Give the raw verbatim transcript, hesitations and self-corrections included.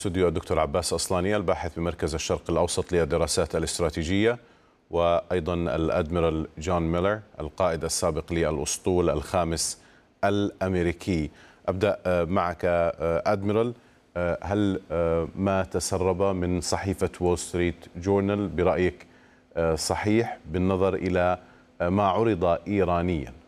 استوديو الدكتور عباس أصلاني الباحث بمركز الشرق الأوسط للدراسات الاستراتيجية، وأيضا الأدميرال جون ميلر القائد السابق للأسطول الخامس الأمريكي. أبدأ معك أدميرال، هل ما تسرب من صحيفة وول ستريت جورنال برأيك صحيح بالنظر إلى ما عرض إيرانيا؟